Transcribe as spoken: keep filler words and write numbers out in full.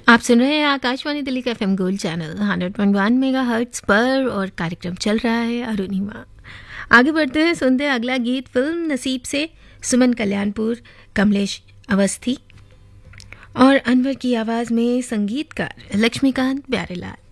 आप सुन रहे हैं आकाशवाणी दिल्ली का FM gold channel hundred point one megahertz पर और कार्यक्रम चल रहा है अरुणिमा। आगे बढ़ते हैं, सुनते हैं अगला गीत फिल्म नसीब से। सुमन कल्याणपुर, कमलेश अवस्थी और अनवर की आवाज़ में संगीतकार लक्ष्मीकांत प्यारेलाल।